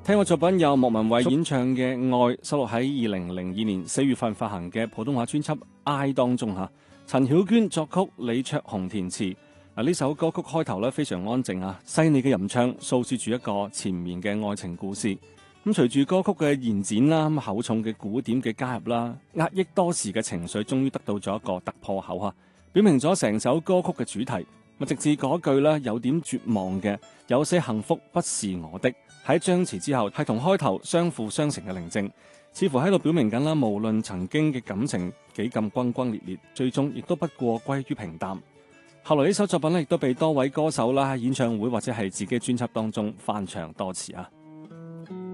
聽過作品有莫文蔚演唱嘅《愛》，收錄喺2002年4月份發行嘅普通話專輯《I》當中嚇。陳曉娟作曲，李卓雄填詞。呢首歌曲開頭咧非常安靜啊，細膩嘅吟唱訴說住一個纏綿嘅愛情故事。咁隨住歌曲嘅延展啦，厚重嘅鼓點嘅加入啦，壓抑多時嘅情緒終於得到咗一個突破口嚇，表明咗成首歌曲嘅主題。直至嗰句咧有點絕望嘅，有些幸福不是我的，喺張詞之後係同開頭相輔相成嘅寧靜，似乎喺度表明緊啦，無論曾經嘅感情幾咁轟轟烈烈，最終亦都不過歸於平淡。後來呢首作品咧亦都被多位歌手啦喺演唱會或者係自己專輯當中翻唱多次啊。